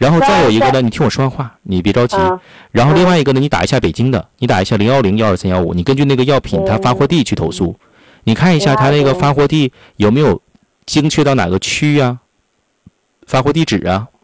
然后再有一个呢，你听我说完话，你别着急。然后另外一个呢，你打一下北京的，你打一下010-12315，你根据那个药品它发货地去投诉，你看一下它那个发货地有没有精确到哪个区啊，发货地址啊。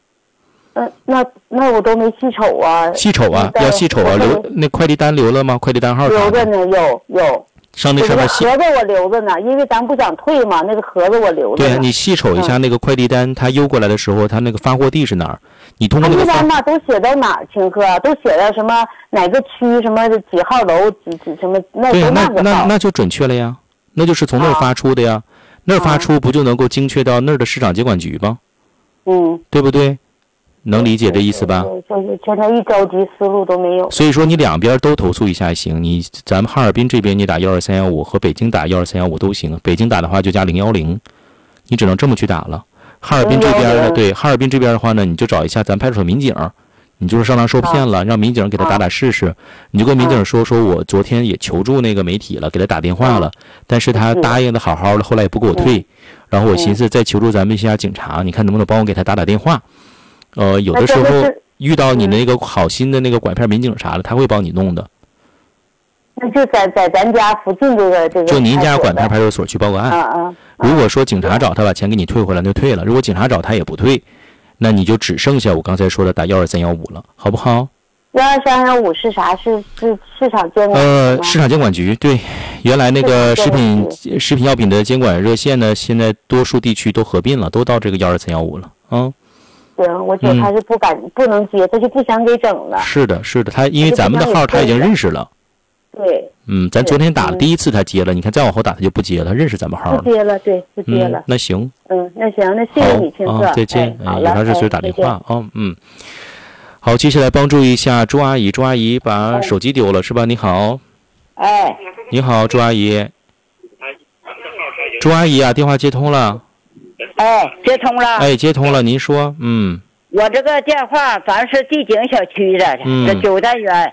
那我都没细瞅啊。 细瞅啊，要细瞅啊。那快递单留了吗？快递单号留着呢，有。 上那上面盒子我留着呢，因为咱不想退嘛，那个盒子我留着呢。 对，你细瞅一下那个快递单，它邮过来的时候，它那个发货地是哪儿？你通过那个一般嘛，都写到哪儿？秦科都写到什么哪个区，什么几号楼，几什么那对， 都那就准确了呀，那就是从那儿发出的呀，那儿发出不就能够精确到那儿的市场监管局吗？对不对？能理解这意思吧？ 就是现在一着急思路都没有。 所以说你两边都投诉一下行，咱们哈尔滨这边你打12315和北京打12315都行，北京打的话就加010，你只能这么去打了。哈尔滨这边呢，对，哈尔滨这边的话呢，你就找一下咱派出所民警，你就是上当受骗了，让民警给他打试试。你就跟民警说我昨天也求助那个媒体了，给他打电话了，但是他答应的好好的，后来也不给我退。然后我寻思再求助咱们一下警察，你看能不能帮我给他打电话。有的时候遇到你那个好心的那个拐骗民警啥的，他会帮你弄的。 那就在咱家附近这个就您家拐骗派出所去报个案。如果说警察找他把钱给你退回来，那就退了；如果警察找他也不退，那你就只剩下我刚才说的打12315了，好不好 ？12315是啥？是市场监管市场监管局。对，原来那个食品药品的监管热线呢，现在多数地区都合并了，都到这个12315了啊。 对，我觉得他是不能接，他就不想给整了。 是的，他因为咱们的号他已经认识了。 对。 咱昨天打了第一次他接了，你看再往后打他就不接了，他认识咱们号了。 不接了，对，不接了。 那行。 那行，那谢谢你，秦哥。 再见。有啥事随时打电话啊。好，接下来帮助一下朱阿姨。朱阿姨把手机丢了是吧？你好。你好，朱阿姨。朱阿姨啊，电话接通了。 接通了。 接通了，您说。 我这个电话咱是地景小区的，这9单元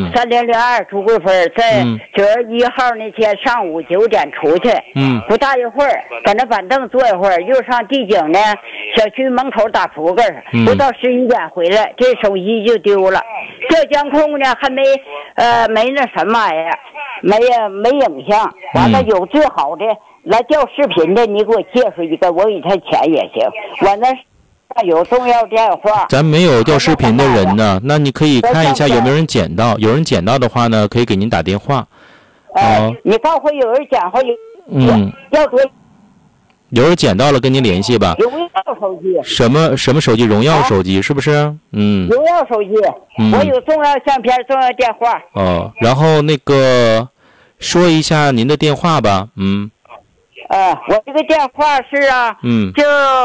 ，3002朱桂芬，在9月1号那天上午9点出去，不大一会儿在那板凳坐一会儿，又上地景呢小区门口打扑克，不到11点回来，这手机就丢了。这监控呢还没那什么玩意儿，没影像。完了有最好的来调视频的，你给我介绍一个，我给他钱也行。我那有重要电话， 咱没有调视频的人呢，那你可以看一下有没有人捡到，有人捡到的话呢，可以给您打电话。 你告诉有人捡或要多。 有人捡到了跟您联系吧。 荣耀手机。 什么手机？荣耀手机是不是？ 荣耀手机。我有重要相片、重要电话。 然后那个说一下您的电话吧。 我这个电话是就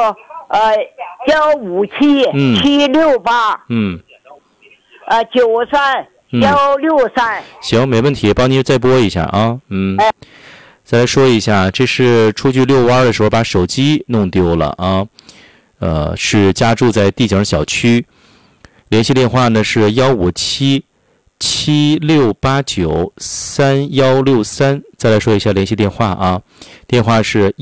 157-76893-163。 行，没问题，帮您再拨一下啊。再来说一下，这是出去遛弯的时候把手机弄丢了啊。是家住在地景小区，联系电话呢是157-7689-3163。再来说一下联系电话啊，电话是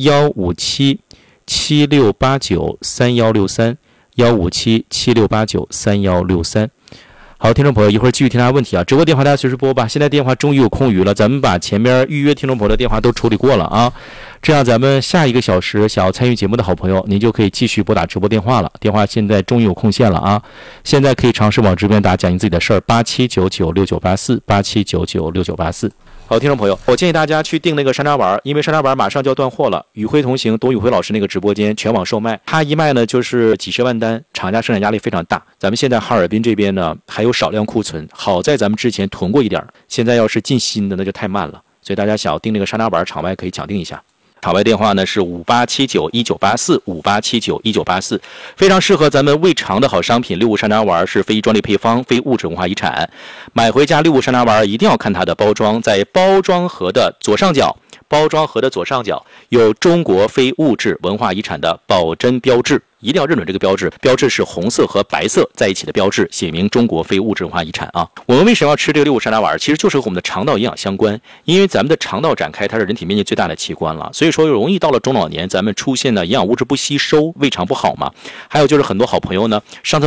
157-7689-3163，157-7689-3163。好，听众朋友，一会儿继续听大家问题啊。直播电话大家随时拨吧。现在电话终于有空余了，咱们把前面预约听众朋友的电话都处理过了啊。这样咱们下1个小时想要参与节目的好朋友，您就可以继续拨打直播电话了。电话现在终于有空线了啊。现在可以尝试往直播间打，讲您自己的事儿，87996984，87996984。好，听众朋友，我建议大家去订那个山楂丸，因为山楂丸马上就要断货了。宇辉同行董宇辉老师那个直播间全网售卖，他一卖呢就是几十万单，厂家生产压力非常大。咱们现在哈尔滨这边呢还有少量库存，好在咱们之前囤过一点，现在要是进新的那就太慢了，所以大家想要订那个山楂丸，场外可以抢订一下。场外电话呢是58791984，58791984，非常适合咱们胃肠的好商品。六物山楂丸是非专利配方，非物质文化遗产。买回家六物山楂丸一定要看它的包装，在包装盒的左上角，有中国非物质文化遗产的保真标志，一定要认准这个标志，标志是红色和白色在一起的标志，写明中国非物质文化遗产啊。我们为什么要吃这个六物山楂丸？其实就是和我们的肠道营养相关，因为咱们的肠道展开，它是人体面积最大的器官了，所以说容易到了中老年，咱们出现的营养物质不吸收，胃肠不好嘛。还有就是很多好朋友呢，上厕